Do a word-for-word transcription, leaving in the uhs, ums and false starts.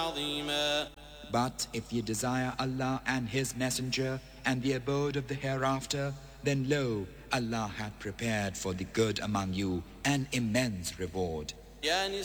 عظيما. But if ye desire Allah and His Messenger and the abode of the hereafter, then lo, Allah hath prepared for the good among you an immense reward. يا